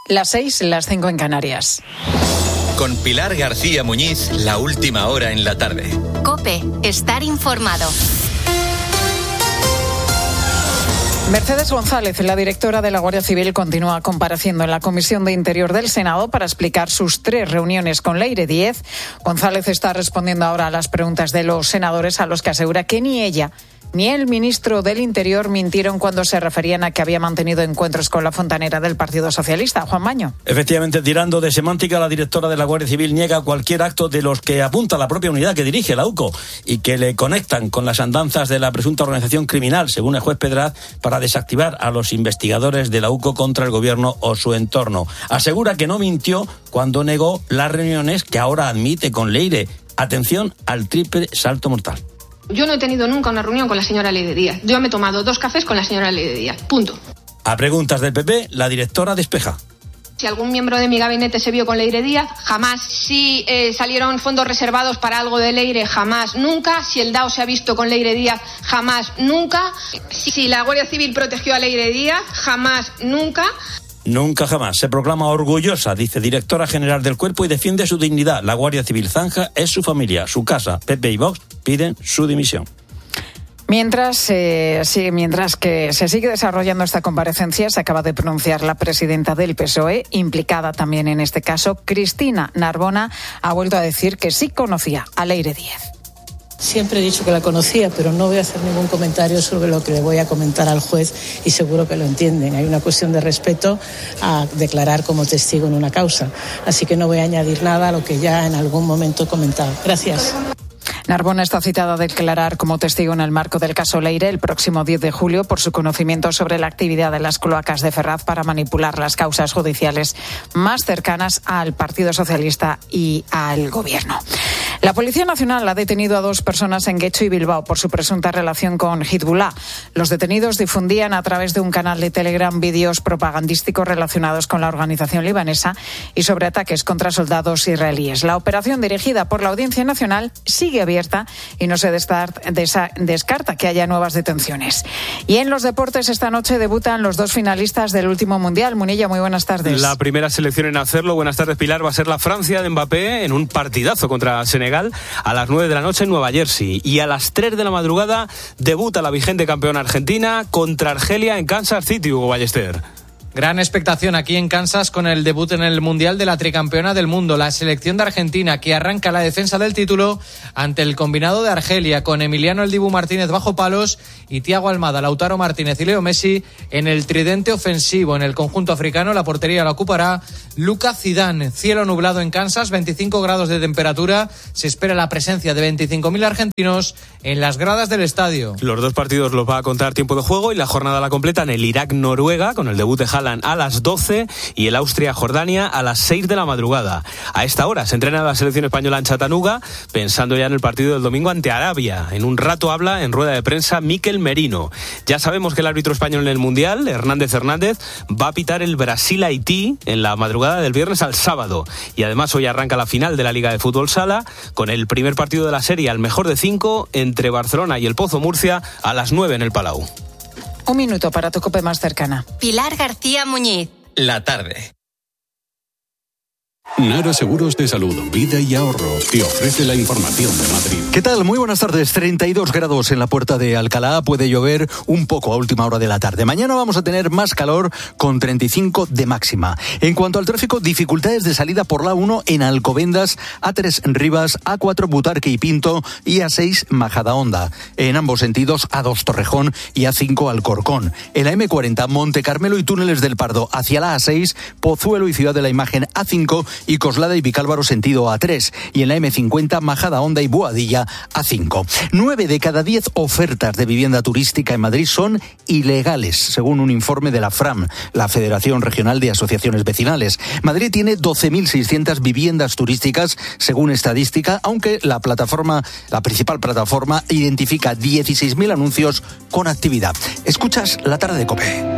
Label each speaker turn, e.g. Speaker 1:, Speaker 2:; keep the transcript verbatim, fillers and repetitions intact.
Speaker 1: Las seis, las cinco en Canarias.
Speaker 2: Con Pilar García Muñiz, la última hora en la tarde.
Speaker 3: COPE, estar informado.
Speaker 1: Mercedes González, la directora de la Guardia Civil, continúa compareciendo en la Comisión de Interior del Senado para explicar sus tres reuniones con Leire Díez. González está respondiendo ahora a las preguntas de los senadores, a los que asegura que ni ella ni el ministro del Interior mintieron cuando se referían a que había mantenido encuentros con la fontanera del Partido Socialista. Juan Maño.
Speaker 4: Efectivamente, tirando de semántica, la directora de la Guardia Civil niega cualquier acto de los que apunta la propia unidad que dirige la U C O y que le conectan con las andanzas de la presunta organización criminal, según el juez Pedraz, para desactivar a los investigadores de la U C O contra el gobierno o su entorno. Asegura que no mintió cuando negó las reuniones que ahora admite con Leire. Atención al triple salto mortal.
Speaker 5: Yo no he tenido nunca una reunión con la señora Leire Díaz. Yo me he tomado dos cafés con la señora Leire Díaz. Punto.
Speaker 4: A preguntas del P P, la directora despeja.
Speaker 5: Si algún miembro de mi gabinete se vio con Leire Díaz, jamás. Si eh, salieron fondos reservados para algo de Leire, jamás, nunca. Si el D A O se ha visto con Leire Díaz, jamás, nunca. Si la Guardia Civil protegió a Leire Díaz, jamás, nunca.
Speaker 4: Nunca jamás. Se proclama orgullosa, dice directora general del Cuerpo, y defiende su dignidad. La Guardia Civil zanja es su familia, su casa. P P y Vox piden su dimisión.
Speaker 1: Mientras, eh, sí, mientras que se sigue desarrollando esta comparecencia, se acaba de pronunciar la presidenta del P S O E, implicada también en este caso. Cristina Narbona ha vuelto a decir que sí conocía a Leire Díez.
Speaker 6: Siempre he dicho que la conocía, pero no voy a hacer ningún comentario sobre lo que le voy a comentar al juez y seguro que lo entienden. Hay una cuestión de respeto a declarar como testigo en una causa. Así que no voy a añadir nada a lo que ya en algún momento he comentado. Gracias.
Speaker 1: Narbona está citada a declarar como testigo en el marco del caso Leire el próximo diez de julio por su conocimiento sobre la actividad de las cloacas de Ferraz para manipular las causas judiciales más cercanas al Partido Socialista y al Gobierno. La Policía Nacional ha detenido a dos personas en Guecho y Bilbao por su presunta relación con Hezbollah. Los detenidos difundían a través de un canal de Telegram vídeos propagandísticos relacionados con la organización libanesa y sobre ataques contra soldados israelíes. La operación, dirigida por la Audiencia Nacional, sigue abierta y no se descarta que haya nuevas detenciones. Y en los deportes, esta noche debutan los dos finalistas del último Mundial. Munilla, muy buenas tardes.
Speaker 7: La primera selección en hacerlo, buenas tardes Pilar, va a ser la Francia de Mbappé en un partidazo contra Senegal a las nueve de la noche en Nueva Jersey. Y a las tres de la madrugada debuta la vigente campeona argentina contra Argelia en Kansas City, Hugo Ballester.
Speaker 8: Gran expectación aquí en Kansas con el debut en el Mundial de la tricampeona del mundo, la selección de Argentina, que arranca la defensa del título ante el combinado de Argelia, con Emiliano El Dibu Martínez bajo palos y Thiago Almada, Lautaro Martínez y Leo Messi en el tridente ofensivo. En el conjunto africano la portería la ocupará Lucas Zidane. Cielo nublado en Kansas, veinticinco grados de temperatura. Se espera la presencia de veinticinco mil argentinos en las gradas del estadio.
Speaker 7: Los dos partidos los va a contar tiempo de juego y la jornada la completan el Irak-Noruega con el debut de Haaland a las doce y el Austria-Jordania a las seis de la madrugada. A esta hora se entrena la selección española en Chattanooga, pensando ya en el partido del domingo ante Arabia. En un rato habla en rueda de prensa Mikel Merino. Ya sabemos que el árbitro español en el Mundial, Hernández Hernández, va a pitar el Brasil-Haití en la madrugada del viernes al sábado. Y además hoy arranca la final de la Liga de Fútbol Sala con el primer partido de la serie al mejor de cinco entre Barcelona y el Pozo Murcia a las nueve en el Palau.
Speaker 1: Un minuto para tu COPE más cercana.
Speaker 3: Pilar García Muñiz.
Speaker 2: La tarde.
Speaker 9: Nara Seguros de Salud, Vida y Ahorro te ofrece la información de Madrid.
Speaker 10: ¿Qué tal? Muy buenas tardes. treinta y dos grados en la Puerta de Alcalá. Puede llover un poco a última hora de la tarde. Mañana vamos a tener más calor con treinta y cinco de máxima. En cuanto al tráfico, dificultades de salida por la uno en Alcobendas, A tres Rivas, A cuatro Butarque y Pinto y A seis Majadahonda. En ambos sentidos, A dos Torrejón y A cinco Alcorcón. En la eme cuarenta, Monte Carmelo y Túneles del Pardo hacia la A seis, Pozuelo y Ciudad de la Imagen A cinco y Coslada y Vicálvaro sentido A tres. Y en la eme cincuenta, Majadahonda y Boadilla A cinco. Nueve de cada diez ofertas de vivienda turística en Madrid son ilegales, según un informe de la FRAM, la Federación Regional de Asociaciones Vecinales. Madrid tiene doce mil seiscientas viviendas turísticas, según estadística, aunque la plataforma, la principal plataforma, identifica dieciséis mil anuncios con actividad. Escuchas La Tarde de COPE.